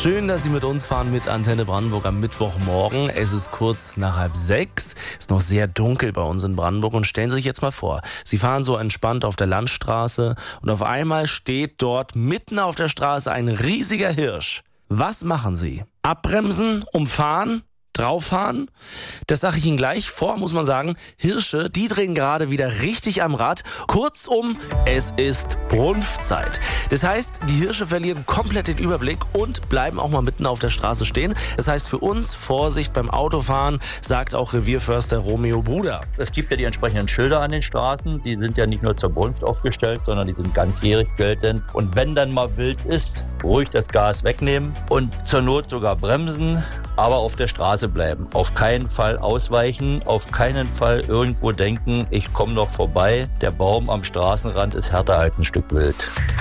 Schön, dass Sie mit uns fahren mit Antenne Brandenburg am Mittwochmorgen. Es ist kurz nach 5:30. Ist noch sehr dunkel bei uns in Brandenburg. Und stellen Sie sich jetzt mal vor, Sie fahren so entspannt auf der Landstraße und auf einmal steht dort mitten auf der Straße ein riesiger Hirsch. Was machen Sie? Abbremsen, umfahren? Drauffahren? Das sage ich Ihnen gleich. Vor muss man sagen, Hirsche, die drehen gerade wieder richtig am Rad. Kurzum, es ist Brunftzeit. Das heißt, die Hirsche verlieren komplett den Überblick und bleiben auch mal mitten auf der Straße stehen. Das heißt für uns, Vorsicht beim Autofahren, sagt auch Revierförster Romeo Bruder. Es gibt ja die entsprechenden Schilder an den Straßen. Die sind ja nicht nur zur Brunft aufgestellt, sondern die sind ganzjährig geltend. Und wenn dann mal wild ist, ruhig das Gas wegnehmen und zur Not sogar bremsen, aber auf der Straße bleiben. Auf keinen Fall ausweichen, auf keinen Fall irgendwo denken, ich komme noch vorbei. Der Baum am Straßenrand ist härter als ein Stück Wild.